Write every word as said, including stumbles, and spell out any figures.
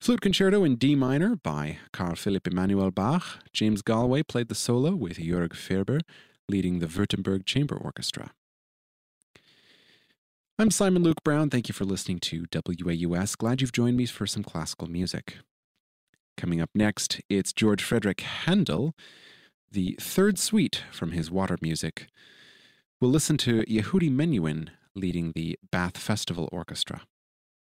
Flute Concerto in D minor by Carl Philipp Emanuel Bach. James Galway played the solo with Jörg Ferber, leading the Württemberg Chamber Orchestra. I'm Simon Luke Brown. Thank you for listening to W A U S. Glad you've joined me for some classical music. Coming up next, it's George Frederick Handel, the third suite from his Water Music. We'll listen to Yehudi Menuhin leading the Bath Festival Orchestra.